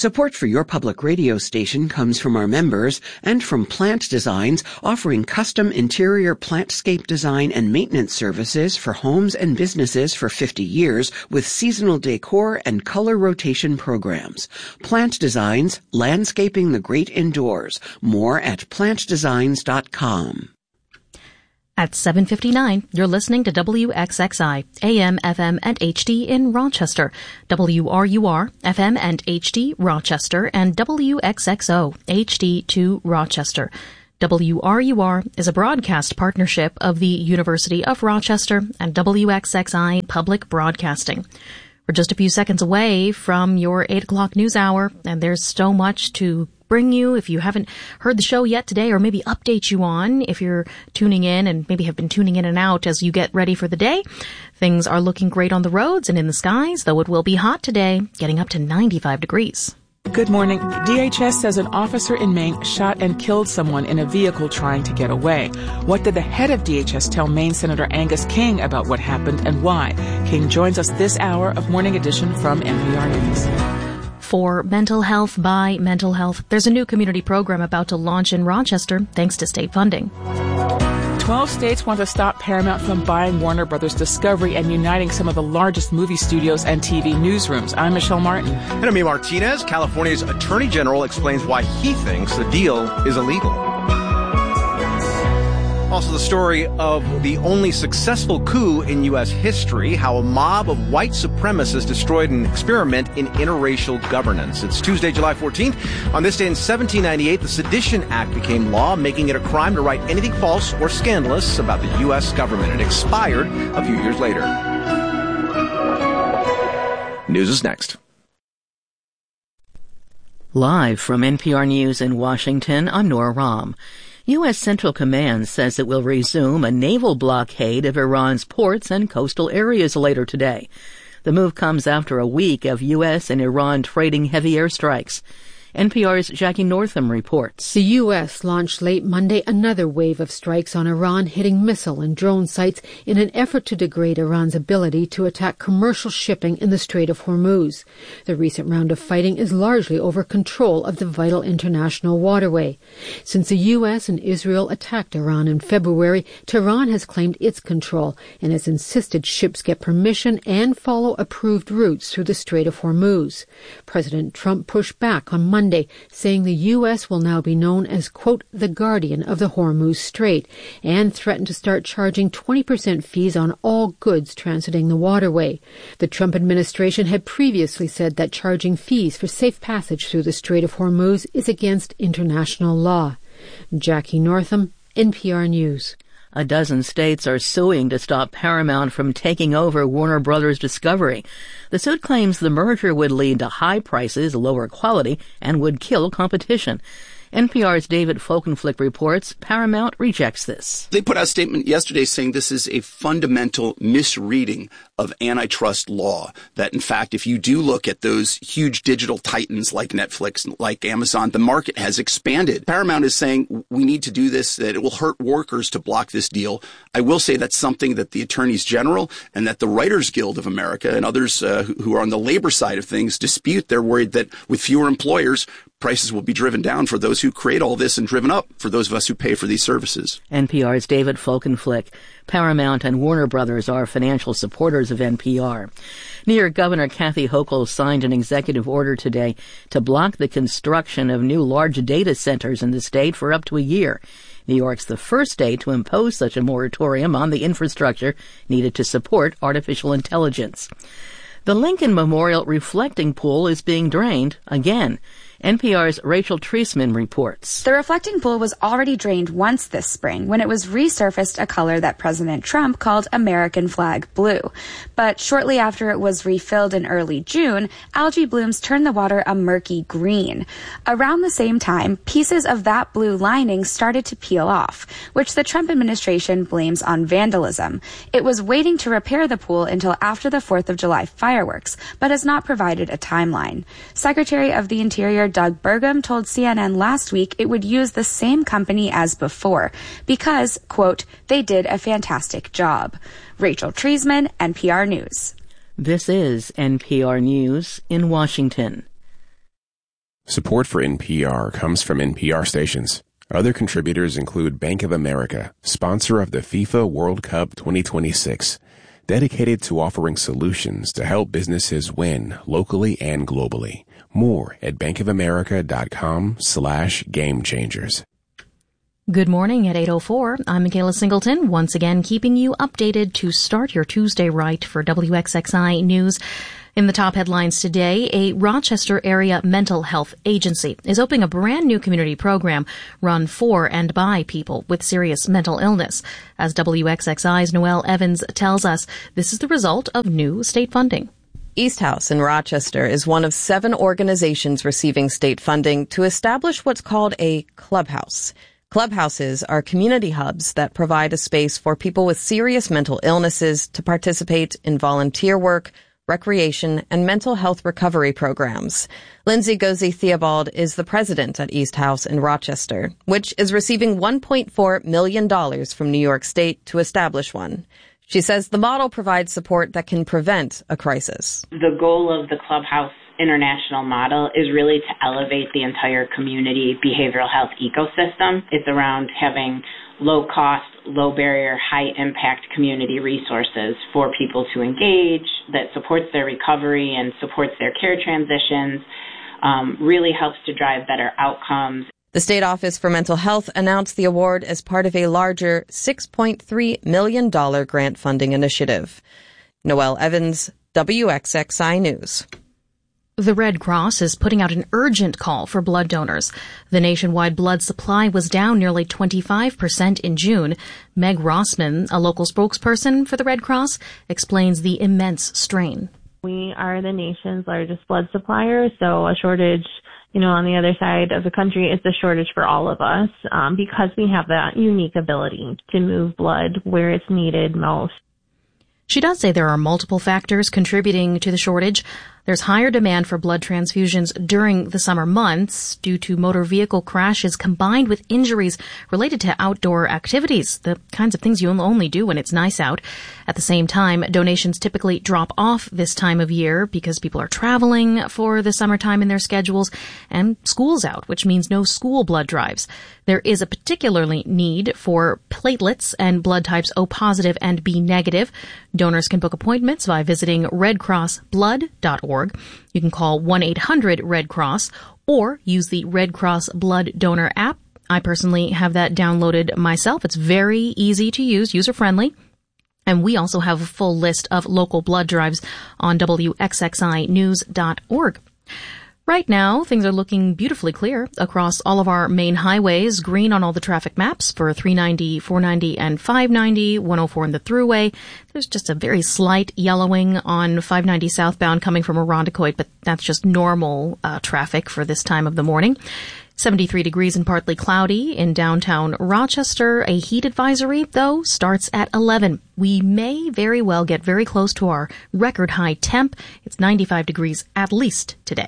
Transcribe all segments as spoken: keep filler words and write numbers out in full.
Support for your public radio station comes from our members and from Plant Designs, offering custom interior plantscape design and maintenance services for homes and businesses for fifty years with seasonal decor and color rotation programs. Plant Designs, landscaping the great indoors. More at plant designs dot com. At seven fifty-nine, you're listening to W X X I, A M, F M, and H D in Rochester, W R U R, F M and H D, Rochester, and W X X O, H D two, Rochester. W R U R is a broadcast partnership of the University of Rochester and W X X I Public Broadcasting. We're just a few seconds away from your eight o'clock news hour, and there's so much to bring you if you haven't heard the show yet today, or maybe update you on if you're tuning in and maybe have been tuning in and out as you get ready for the day. Things are looking great on the roads and in the skies, though it will be hot today, getting up to ninety-five degrees. Good morning. D H S says an officer in Maine shot and killed someone in a vehicle trying to get away. What did the head of D H S tell Maine Senator Angus King about what happened and why? King joins us this hour of Morning Edition from N P R News. For Mental Health by Mental Health, there's a new community program about to launch in Rochester thanks to state funding. Twelve states want to stop Paramount from buying Warner Brothers Discovery and uniting some of the largest movie studios and T V newsrooms. I'm Michelle Martin. And I'm Amy Martinez. California's Attorney General explains why he thinks the deal is illegal. Also, the story of the only successful coup in U S history, how a mob of white supremacists destroyed an experiment in interracial governance. It's Tuesday, July fourteenth. On this day in seventeen ninety-eight, the Sedition Act became law, making it a crime to write anything false or scandalous about the U S government. It expired a few years later. News is next. Live from N P R News in Washington, I'm Nora Rahm. U S. Central Command says it will resume a naval blockade of Iran's ports and coastal areas later today. The move comes after a week of U S and Iran trading heavy airstrikes. N P R's Jackie Northam reports. The U S launched late Monday another wave of strikes on Iran, hitting missile and drone sites in an effort to degrade Iran's ability to attack commercial shipping in the Strait of Hormuz. The recent round of fighting is largely over control of the vital international waterway. Since the U S and Israel attacked Iran in February, Tehran has claimed its control and has insisted ships get permission and follow approved routes through the Strait of Hormuz. President Trump pushed back on Monday, saying the U S will now be known as, quote, the guardian of the Hormuz Strait, and threatened to start charging twenty percent fees on all goods transiting the waterway. The Trump administration had previously said that charging fees for safe passage through the Strait of Hormuz is against international law. Jackie Northam, N P R News. A dozen states are suing to stop Paramount from taking over Warner Brothers Discovery. The suit claims the merger would lead to high prices, lower quality, and would kill competition. N P R's David Folkenflik reports Paramount rejects this. They put out a statement yesterday saying this is a fundamental misreading of antitrust law, that in fact, if you do look at those huge digital titans like Netflix, like Amazon, the market has expanded. Paramount is saying we need to do this, that it will hurt workers to block this deal. I will say that's something that the attorneys general and that the Writers Guild of America and others uh, who are on the labor side of things dispute. They're worried that with fewer employers, prices will be driven down for those who create all this and driven up for those of us who pay for these services. N P R's David Folkenflik. Paramount and Warner Brothers are financial supporters of N P R. New York Governor Kathy Hochul signed an executive order today to block the construction of new large data centers in the state for up to a year. New York's the first state to impose such a moratorium on the infrastructure needed to support artificial intelligence. The Lincoln Memorial Reflecting Pool is being drained again. N P R's Rachel Treisman reports. The reflecting pool was already drained once this spring when it was resurfaced a color that President Trump called American flag blue. But shortly after it was refilled in early June, algae blooms turned the water a murky green. Around the same time, pieces of that blue lining started to peel off, which the Trump administration blames on vandalism. It was waiting to repair the pool until after the fourth of July fireworks, but has not provided a timeline. Secretary of the Interior Doug Burgum told C N N last week it would use the same company as before because, quote, they did a fantastic job. Rachel Treisman, N P R News. This is N P R News in Washington. Support for N P R comes from N P R stations. Other contributors include Bank of America, sponsor of the FIFA World Cup twenty twenty-six, dedicated to offering solutions to help businesses win locally and globally. More at bankofamerica.com slash game changers. Good morning at eight oh four. I'm Michaela Singleton, once again keeping you updated to start your Tuesday right for W X X I News. In the top headlines today, a Rochester area mental health agency is opening a brand new community program run for and by people with serious mental illness. As W X X I's Noelle Evans tells us, this is the result of new state funding. East House in Rochester is one of seven organizations receiving state funding to establish what's called a clubhouse. Clubhouses are community hubs that provide a space for people with serious mental illnesses to participate in volunteer work, recreation, and mental health recovery programs. Lindsay Gozzi-Theobald is the president at East House in Rochester, which is receiving one point four million dollars from New York State to establish one. She says the model provides support that can prevent a crisis. The goal of the Clubhouse International model is really to elevate the entire community behavioral health ecosystem. It's around having low cost, low barrier, high impact community resources for people to engage that supports their recovery and supports their care transitions, um, really helps to drive better outcomes. The State Office for Mental Health announced the award as part of a larger six point three million dollars grant funding initiative. Noelle Evans, W X X I News. The Red Cross is putting out an urgent call for blood donors. The nationwide blood supply was down nearly twenty-five percent in June. Meg Rossman, a local spokesperson for the Red Cross, explains the immense strain. We are the nation's largest blood supplier, so a shortage, you know, on the other side of the country is a shortage for all of us um, because we have that unique ability to move blood where it's needed most. She does say there are multiple factors contributing to the shortage. There's higher demand for blood transfusions during the summer months due to motor vehicle crashes combined with injuries related to outdoor activities, the kinds of things you only do when it's nice out. At the same time, donations typically drop off this time of year because people are traveling for the summertime in their schedules and school's out, which means no school blood drives. There is a particularly need for platelets and blood types O positive and B negative. Donors can book appointments by visiting red cross blood dot org. You can call one eight hundred red cross or use the Red Cross Blood Donor app. I personally have that downloaded myself. It's very easy to use, user-friendly. And we also have a full list of local blood drives on W X X I news dot org. Right now, things are looking beautifully clear across all of our main highways, green on all the traffic maps for three ninety, four ninety, and five ninety, one oh four in the Thruway. There's just a very slight yellowing on five ninety southbound coming from Irondequoit, but that's just normal uh, traffic for this time of the morning. seventy-three degrees and partly cloudy in downtown Rochester. A heat advisory, though, starts at eleven. We may very well get very close to our record high temp. It's ninety-five degrees at least today.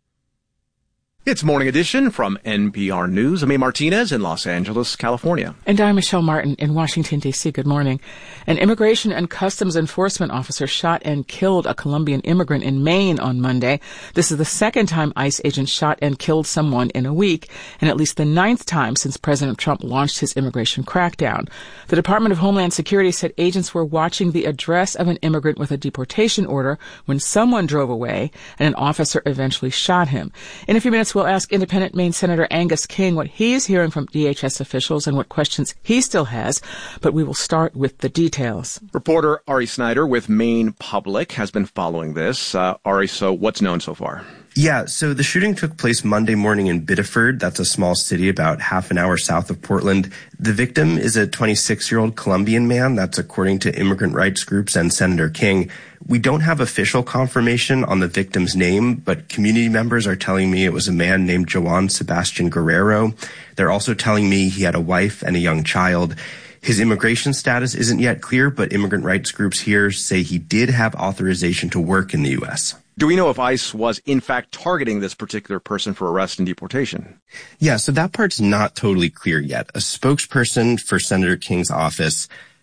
It's Morning Edition from N P R News. I'm A. Martinez in Los Angeles, California. And I'm Michelle Martin in Washington, D C. Good morning. An Immigration and Customs Enforcement officer shot and killed a Colombian immigrant in Maine on Monday. This is the second time ICE agents shot and killed someone in a week, and at least the ninth time since President Trump launched his immigration crackdown. The Department of Homeland Security said agents were watching the address of an immigrant with a deportation order when someone drove away, and an officer eventually shot him. In a few minutes, we'll ask independent Maine Senator Angus King what he's hearing from D H S officials and what questions he still has, but we will start with the details. Reporter Ari Snyder with Maine Public has been following this. Uh, Ari, so what's known so far? Yeah, so the shooting took place Monday morning in Biddeford. That's a small city about half an hour south of Portland. The victim is a twenty-six-year-old Colombian man. That's according to immigrant rights groups and Senator King. We don't have official confirmation on the victim's name, but community members are telling me it was a man named Joan Sebastian Guerrero. They're also telling me he had a wife and a young child. His immigration status isn't yet clear, but immigrant rights groups here say he did have authorization to work in the U S. Do we know if ICE was, in fact, targeting this particular person for arrest and deportation? Yeah, so that part's not totally clear yet. A spokesperson for Senator King's office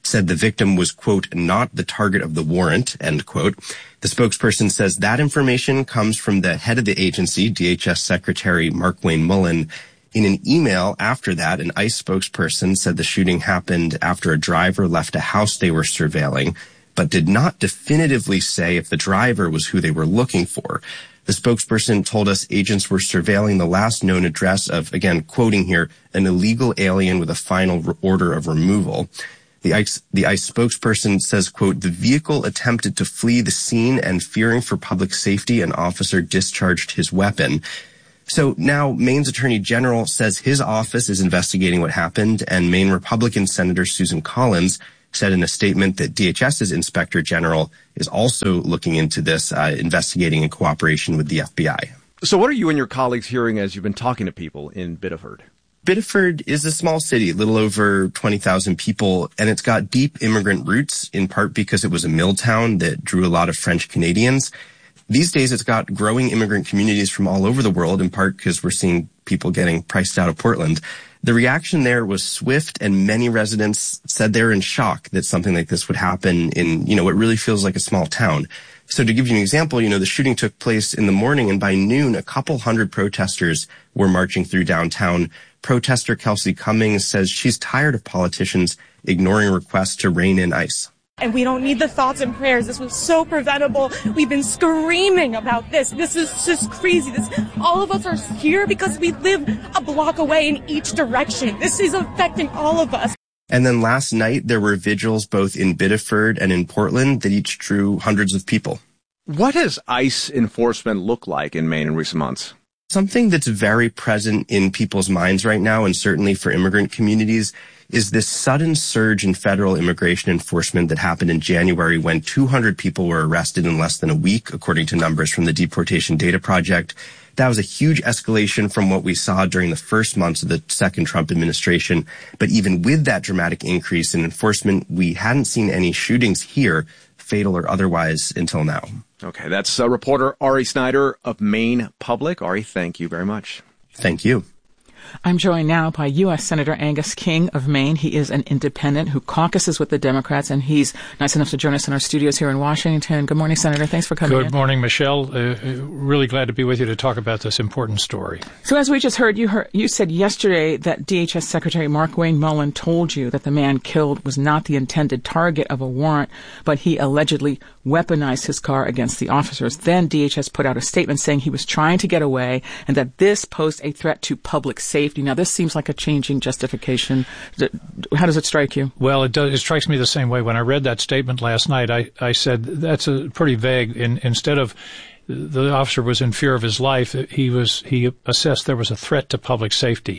said the victim was, quote, not the target of the warrant, end quote. The spokesperson says that information comes from the head of the agency, D H S Secretary Markwayne Mullin. In an email after that, an ICE spokesperson said the shooting happened after a driver left a house they were surveilling, but did not definitively say if the driver was who they were looking for. The spokesperson told us agents were surveilling the last known address of, again, quoting here, an illegal alien with a final re- order of removal. The ICE, the ICE spokesperson says, quote, the vehicle attempted to flee the scene and fearing for public safety, an officer discharged his weapon. So now Maine's Attorney General says his office is investigating what happened, and Maine Republican Senator Susan Collins said in a statement that DHS's Inspector General is also looking into this, uh, investigating in cooperation with the F B I. So what are you and your colleagues hearing as you've been talking to people in Biddeford? Biddeford is a small city, a little over twenty thousand people, and it's got deep immigrant roots, in part because it was a mill town that drew a lot of French Canadians. These days, it's got growing immigrant communities from all over the world, in part because we're seeing people getting priced out of Portland. The reaction there was swift, and many residents said they're in shock that something like this would happen in, you know, what really feels like a small town. So to give you an example, you know, the shooting took place in the morning, and by noon, a couple hundred protesters were marching through downtown. Protester Kelsey Cummings says she's tired of politicians ignoring requests to rein in ICE. And we don't need the thoughts and prayers. This was so preventable. We've been screaming about this. This is just crazy. This, all of us are here because we live a block away in each direction. This is affecting all of us. And then last night, there were vigils both in Biddeford and in Portland that each drew hundreds of people. What has ICE enforcement look like in Maine in recent months? Something that's very present in people's minds right now, and certainly for immigrant communities, is this sudden surge in federal immigration enforcement that happened in January when two hundred people were arrested in less than a week, according to numbers from the Deportation Data Project. That was a huge escalation from what we saw during the first months of the second Trump administration. But even with that dramatic increase in enforcement, we hadn't seen any shootings here, fatal or otherwise, until now. Okay, that's uh, reporter Ari Snyder of Maine Public. Ari, thank you very much. Thank you. I'm joined now by U S Senator Angus King of Maine. He is an independent who caucuses with the Democrats, and he's nice enough to join us in our studios here in Washington. Good morning, Senator. Thanks for coming Good in. morning, Michelle. Uh, really glad to be with you to talk about this important story. So as we just heard, you heard, you said yesterday that D H S Secretary Markwayne Mullin told you that the man killed was not the intended target of a warrant, but he allegedly weaponized his car against the officers. Then D H S put out a statement saying he was trying to get away and that this posed a threat to public safety. Now, this seems like a changing justification. How does it strike you? Well, it does. It strikes me the same way. When I read that statement last night, I, I said that's a pretty vague. In, instead of the officer was in fear of his life, he was he assessed there was a threat to public safety.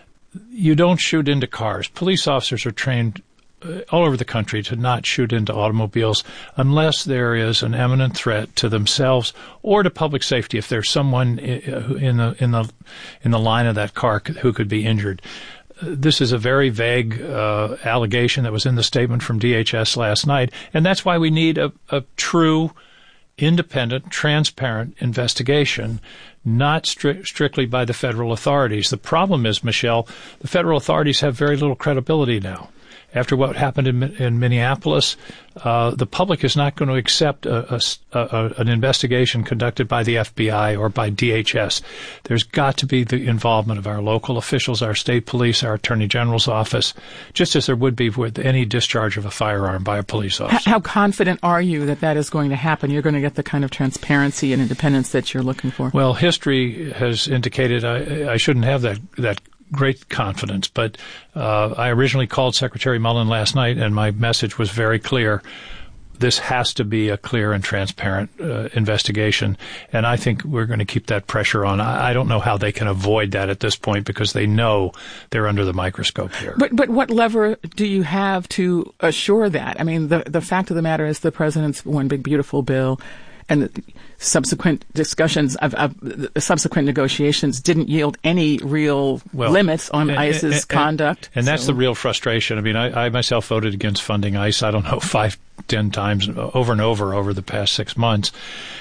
You don't shoot into cars. Police officers are trained uh, all over the country to not shoot into automobiles unless there is an imminent threat to themselves or to public safety. If there's someone in the in the in the line of that car who could be injured. This is a very vague uh, allegation that was in the statement from D H S last night, and that's why we need a, a true, independent, transparent investigation, not stri- strictly by the federal authorities. The problem is, Michelle, the federal authorities have very little credibility now. After what happened in, in Minneapolis, uh, the public is not going to accept a, a, a, an investigation conducted by the F B I or by D H S. There's got to be the involvement of our local officials, our state police, our Attorney General's office, just as there would be with any discharge of a firearm by a police officer. How confident are you that that is going to happen? You're going to get the kind of transparency and independence that you're looking for? Well, history has indicated I, I shouldn't have that that. great confidence, but uh, I originally called Secretary Mullin last night, and my message was very clear. This has to be a clear and transparent uh, investigation, and I think we're going to keep that pressure on. I, I don't know how they can avoid that at this point because they know they're under the microscope here. But but what lever do you have to assure that? I mean, the the fact of the matter is the president's One Big Beautiful Bill and the subsequent discussions of, of the subsequent negotiations didn't yield any real well, limits on and, ICE's and, conduct. And, and that's so. the real frustration. I mean, I, I myself voted against funding ICE, I don't know, five, ten times over and over over the past six months.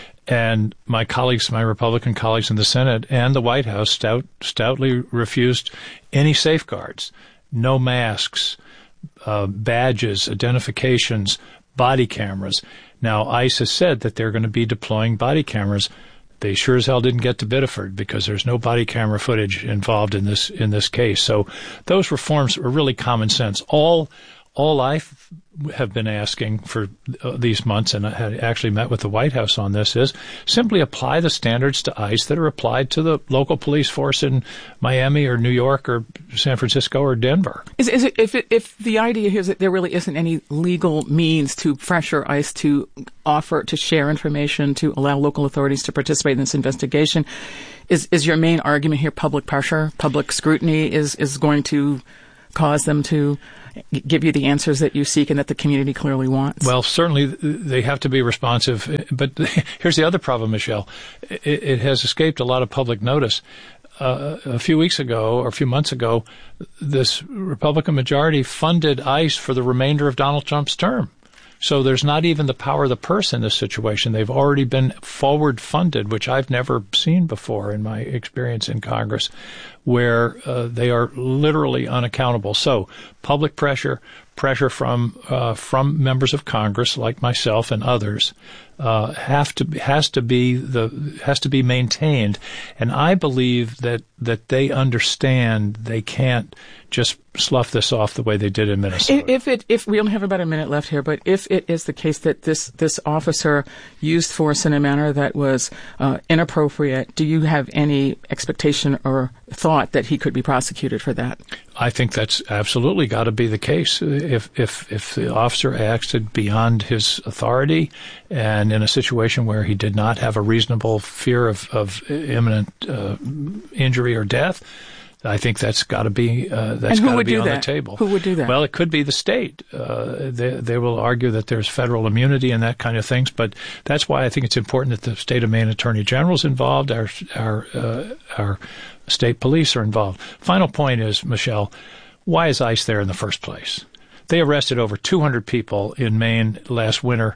And my colleagues, my Republican colleagues in the Senate and the White House stout, stoutly refused any safeguards, no masks, uh, badges, identifications, body cameras. Now, ICE has said that they're going to be deploying body cameras. They sure as hell didn't get to Biddeford because there's no body camera footage involved in this in this case. So those reforms are really common sense. All all I have been asking for uh, these months, and I had actually met with the White House on this, is simply apply the standards to ICE that are applied to the local police force in Miami or New York or San Francisco or Denver. Is, is it, if it, if the idea here is that there really isn't any legal means to pressure ICE to offer, to share information, to allow local authorities to participate in this investigation, is is your main argument here public pressure, public scrutiny is, is going to cause them to give you the answers that you seek and that the community clearly wants? Well, certainly they have to be responsive. But here's the other problem, Michelle. It, it has escaped a lot of public notice. Uh, a few weeks ago or a few months ago, this Republican majority funded ICE for the remainder of Donald Trump's term. So there's not even the power of the purse in this situation. They've already been forward funded, which I've never seen before in my experience in Congress, where uh, they are literally unaccountable. So public pressure, pressure from uh, from members of Congress like myself and others uh, have to has to be the has to be maintained. And I believe that that they understand they can't just slough this off the way they did in Minnesota. If it, if we only have about a minute left here, but if it is the case that this, this officer used force in a manner that was uh, inappropriate, do you have any expectation or thought that he could be prosecuted for that? I think that's absolutely got to be the case. If if if the officer acted beyond his authority and in a situation where he did not have a reasonable fear of, of imminent uh, injury or death, I think that's got to be uh, that's got to be on that? the table. Who would do that? Well, it could be the state. Uh, they they will argue that there's federal immunity and that kind of things, but that's why I think it's important that the state of Maine Attorney General is involved. Our our uh, our state police are involved. Final point is, Michelle, why is ICE there in the first place? They arrested over two hundred people in Maine last winter.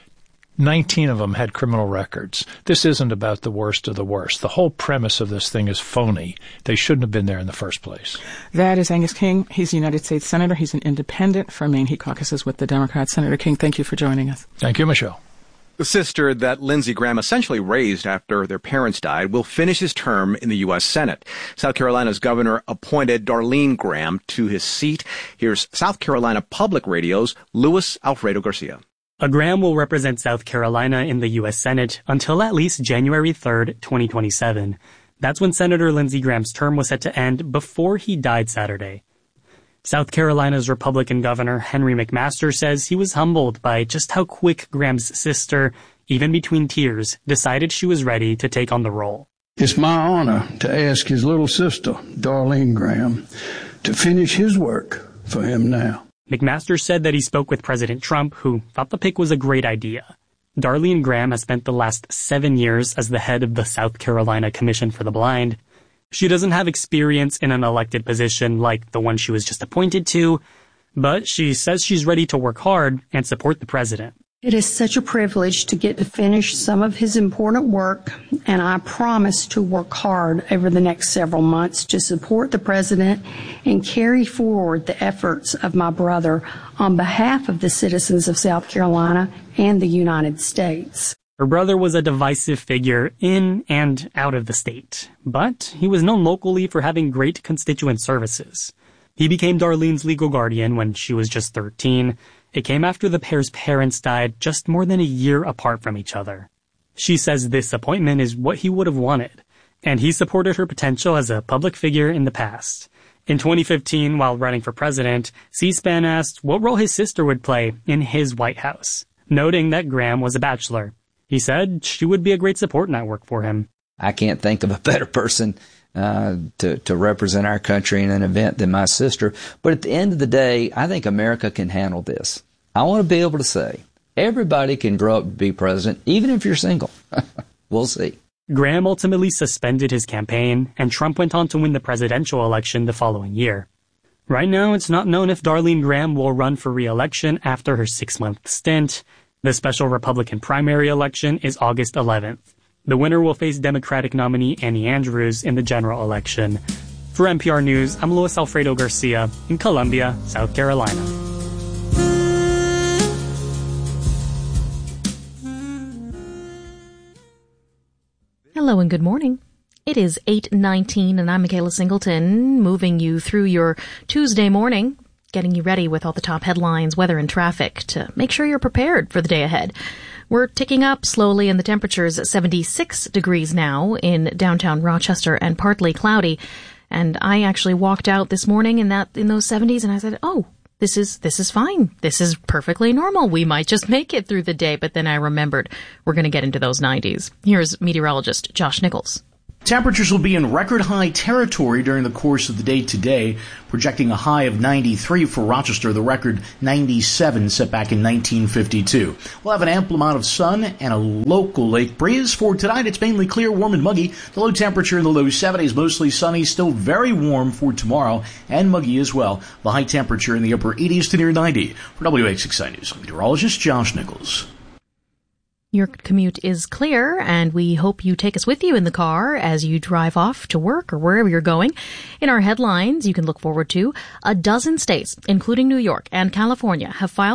nineteen of them had criminal records. This isn't about the worst of the worst. The whole premise of this thing is phony. They shouldn't have been there in the first place. That is Angus King. He's a United States Senator. He's an independent from Maine. He caucuses with the Democrats. Senator King, thank you for joining us. Thank you, Michelle. The sister that Lindsey Graham essentially raised after their parents died will finish his term in the U S Senate. South Carolina's governor appointed Darlene Graham to his seat. Here's South Carolina Public Radio's Luis Alfredo Garcia. A Graham will represent South Carolina in the U S Senate until at least January third, twenty twenty-seven. That's when Senator Lindsey Graham's term was set to end before he died Saturday. South Carolina's Republican Governor Henry McMaster says he was humbled by just how quick Graham's sister, even between tears, decided she was ready to take on the role. It's my honor to ask his little sister, Darlene Graham, to finish his work for him now. McMaster said that he spoke with President Trump, who thought the pick was a great idea. Darlene Graham has spent the last seven years as the head of the South Carolina Commission for the Blind. She doesn't have experience in an elected position like the one she was just appointed to, but she says she's ready to work hard and support the president. It is such a privilege to get to finish some of his important work, and I promise to work hard over the next several months to support the president and carry forward the efforts of my brother on behalf of the citizens of South Carolina and the United States. Her brother was a divisive figure in and out of the state, but he was known locally for having great constituent services. He became Darlene's legal guardian when she was just thirteen. It came after the pair's parents died just more than a year apart from each other. She says this appointment is what he would have wanted, and he supported her potential as a public figure in the past. In twenty fifteen, while running for president, C-SPAN asked what role his sister would play in his White House, noting that Graham was a bachelor. He said she would be a great support network for him. I can't think of a better person uh, to, to represent our country in an event than my sister. But at the end of the day, I think America can handle this. I want to be able to say, everybody can grow up to be president, even if you're single. We'll see. Graham ultimately suspended his campaign, and Trump went on to win the presidential election the following year. Right now, it's not known if Darlene Graham will run for re-election after her six-month stint. The special Republican primary election is August eleventh. The winner will face Democratic nominee Annie Andrews in the general election. For N P R News, I'm Luis Alfredo Garcia in Columbia, South Carolina. Hello and good morning. It is eight nineteen and I'm Michaela Singleton, moving you through your Tuesday morning, getting you ready with all the top headlines, weather, and traffic to make sure you're prepared for the day ahead. We're ticking up slowly, and the temperature's at seventy-six degrees now in downtown Rochester and partly cloudy. And I actually walked out this morning in that in those seventies, and I said, oh, this is this is fine. This is perfectly normal. We might just make it through the day. But then I remembered we're going to get into those nineties. Here's meteorologist Josh Nichols. Temperatures will be in record high territory during the course of the day today, projecting a high of ninety-three for Rochester, the record ninety-seven set back in nineteen fifty-two. We'll have an ample amount of sun and a local lake breeze. For tonight, it's mainly clear, warm and muggy. The low temperature in the low seventies, mostly sunny, still very warm for tomorrow, and muggy as well. The high temperature in the upper eighties to near ninety. For W X X I News, meteorologist Josh Nichols. Your commute is clear, and we hope you take us with you in the car as you drive off to work or wherever you're going. In our headlines, you can look forward to a dozen states, including New York and California, have filed